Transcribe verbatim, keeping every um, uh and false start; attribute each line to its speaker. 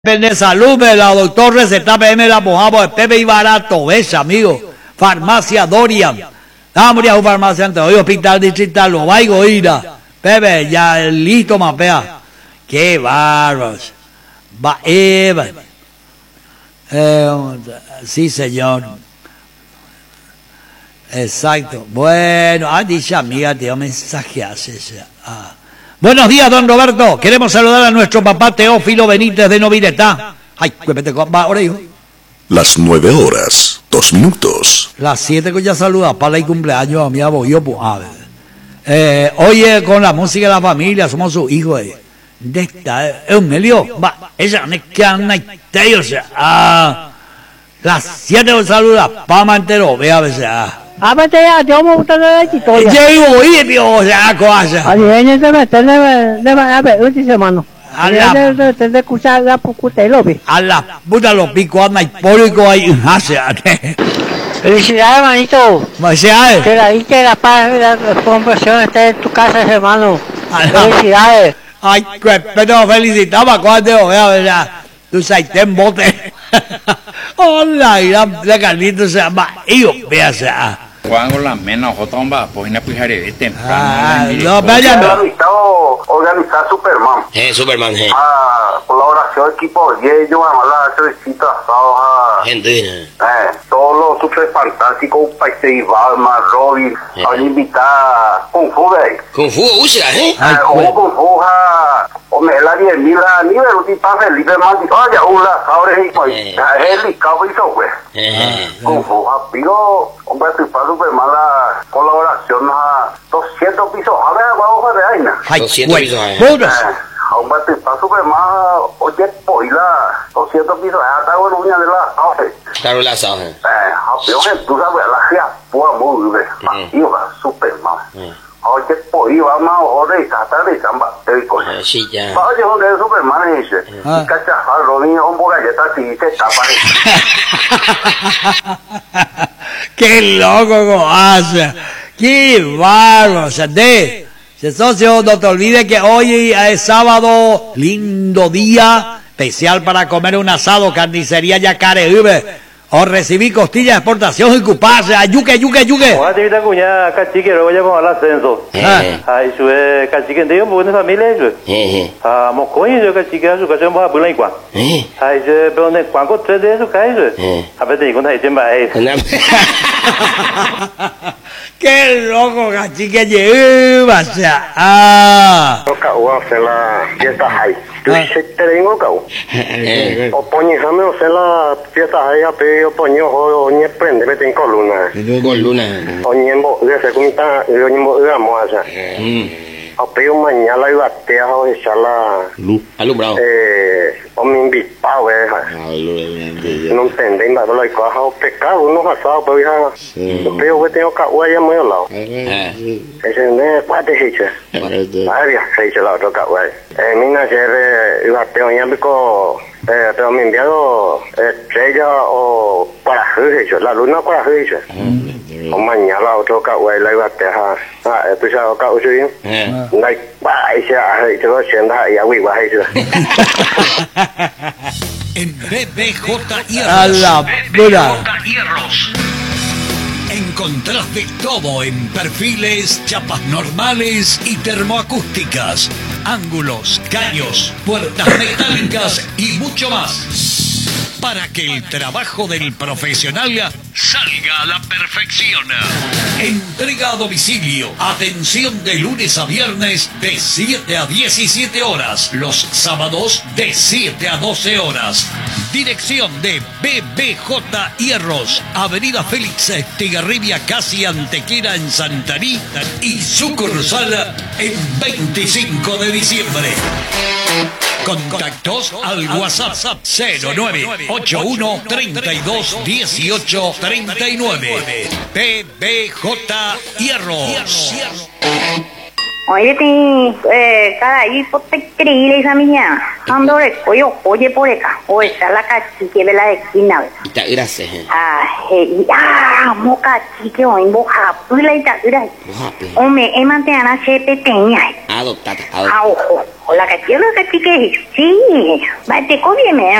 Speaker 1: de salud, la doctor receta P M la mojamos de Pepe y barato, ves amigo, farmacia Dorian, damos a un farmacia ante hoy, hospital distrital, lo vaigo ira, Pepe, ya listo mapea, qué bárbaros, va Eva, eh, sí señor, exacto, bueno, ah, dice amiga, tío, mensaje hace ese, ah. Buenos días, don Roberto. Queremos saludar a nuestro papá Teófilo Benítez de Noviretá. Ay, va, ahora hijo.
Speaker 2: Las nueve horas, dos minutos.
Speaker 1: Las siete que ya saluda para el cumpleaños a mi abuelo. Pues, a ver. Eh, oye, con la música de la familia, somos sus hijos. Eh. De esta, eh, Eumelio, va, ella no es que anda y o sea, ah, las siete que saluda, Pama entero, ve a veces, ah.
Speaker 3: Ah, pues ya, yo me gusta la historia.
Speaker 1: Yo vivo hoy, tío, o sea, cosa.
Speaker 3: Allí viene de meter de a ver, un hermano. A la de de escuchar la puta lo vi.
Speaker 1: A la puta lo pico anda y pólico ahí, hace.
Speaker 3: Felicidades, hermanito.
Speaker 1: Felicidades.
Speaker 3: Que la que la paz, la conversión esté en tu casa, hermano. Felicidades.
Speaker 1: Ay, respeto, felicitaba cuando vea, ¿verdad? Tú sabes, ten bote. Hola, la Carlito se llama, y yo, vea, sea.
Speaker 4: Juan con la mena, J. va, pues una pijare temprano.
Speaker 1: Ah, no, vaya, no.
Speaker 5: Organizado, organizar Superman.
Speaker 6: Eh, Superman, eh.
Speaker 5: Ah, colaboración, equipo, y ellos, vamos a la cervecita, a
Speaker 6: gente.
Speaker 5: Eh, todos los super fantásticos, un país de Balma, Robin,
Speaker 6: Eh.
Speaker 5: a invitar Kung Fu, eh.
Speaker 6: Kung Fu, usa, eh.
Speaker 1: Ay,
Speaker 5: O
Speaker 1: pues.
Speaker 5: Kung Fu, ha, o me la diez mil, a nivel, un tipo Felipe Mandi, oye, una, ahora es, pues,
Speaker 6: Eh.
Speaker 5: es el cabo y so, pues.
Speaker 6: Eh.
Speaker 5: Kung Fu, ha, pido, hombre, estoy para Superman, la colaboración, a doscientos pisos, a ver, vamos a ver, ahí, ¿no?
Speaker 1: Ay,
Speaker 6: doscientos
Speaker 1: güey,
Speaker 6: pisos, eh.
Speaker 1: puros.
Speaker 5: Hombre, te paso que más, oye, pues, la doscientos pisos, hasta bueno, uña de la, ¿sabes?
Speaker 6: Claro, la sabe.
Speaker 5: Eh, pero que tú sabes, la gente, pues, muy bien, iba, Superman. Oye, pues, iba más, joder, hasta de samba, te digo.
Speaker 6: Eh, sí, ya.
Speaker 5: Oye, donde es Superman, dice,
Speaker 1: Ah.
Speaker 5: y cachajar, los niños, un poco galletas, y se tapan.
Speaker 1: Qué loco como hace. Qué bárbaro. O sea, de, ese socio, no te olvides que hoy es sábado, lindo día, especial para comer un asado, carnicería Yacarehube. O recibí costillas de exportación y cuparse, ayuque, ayuque, ayuque.
Speaker 7: Una tibita cuña cachique, luego ya vamos al ascenso.
Speaker 6: Eh.
Speaker 7: Ahí sube cachique, te digo, buena familia, eso.
Speaker 6: Eh.
Speaker 7: Ah, moscoño, yo cachique, a su casa, vamos a poner igual.
Speaker 6: Eh.
Speaker 7: Ahí se, pero donde, cuánto tres de eso cae, eso.
Speaker 6: Eh.
Speaker 7: A ver, te digo, ahí siempre ahí.
Speaker 1: Qué loco, cachique, lleva, o sea, ah.
Speaker 5: Cậu sẽ là fiesta hay. Tú
Speaker 1: Ah.
Speaker 5: se te tengo cậu.
Speaker 6: Eh.
Speaker 5: O poñi jame o sea la fiesta hay a pe o poño o o nie prende me ten columna.
Speaker 6: Con luna.
Speaker 5: O nie mo de se kumita o nie mo ua mo asa.
Speaker 6: Mm.
Speaker 5: O pe o mañana iba te a o esa la
Speaker 6: Alumbrado.
Speaker 5: eh o me invita o no entendem nada lo que o pecado no asado pero ya. O pe o tengo ka o ya mo lao.
Speaker 6: Eh.
Speaker 5: Ese ne pate hecha. Ay, hecha la otra ka o. Eh mina se iba te o ya bico eh pero me enviado estrella o para hecho la luna para hecho. O mañana otro ka o la iba te ha. Ah, tú sabes ka o sí.
Speaker 6: Eh.
Speaker 5: Này ba esa hecho lo sienta ya wi ba hecho.
Speaker 8: En B B J
Speaker 1: A la pura.
Speaker 8: Hierros. Encontrás de todo en perfiles, chapas normales y termoacústicas, ángulos, caños, puertas metálicas y mucho más. Para que el trabajo del profesional salga a la perfección. Entrega a domicilio. Atención de lunes a viernes de siete a diecisiete horas. Los sábados de siete a doce horas. Dirección de B B J Hierros. Avenida Félix Estigarribia, casi Antequera en Santarí. Y sucursal en veinticinco de diciembre. Contactos al WhatsApp cero nueve ocho uno treinta y dos dieciocho treinta y nueve. B B J Hierros.
Speaker 9: Oye, eh, cada ahí por te creí esa mía. Ando de coyo, oye por acá. O esa la cachique de la esquina.
Speaker 6: Está gracias.
Speaker 9: Ah, eh, ah, mo cachique o en boja. Pula y ta, ira.
Speaker 6: Boja, pe.
Speaker 9: Hombre, es mantener a se pequeña.
Speaker 6: Ah, adoptada.
Speaker 9: Ah, ojo. O la cachique, la cachique. Sí. Va, te conviene.